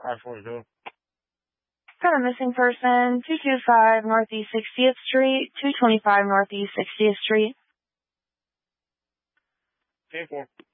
I-22. Got a missing person, 225 Northeast 60th Street, 225 Northeast 60th Street. 10-4.